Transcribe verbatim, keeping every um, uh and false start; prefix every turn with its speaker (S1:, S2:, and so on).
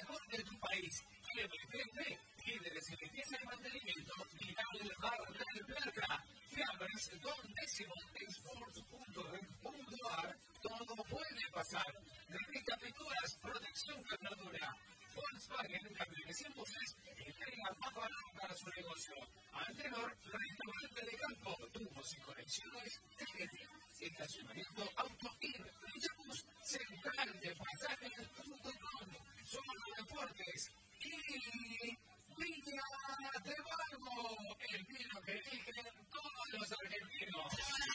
S1: mejor de tu país. M P P, líderes en limpieza y mantenimiento, y dale el bar de plata. Fiambres, Don Décimo, Sports punto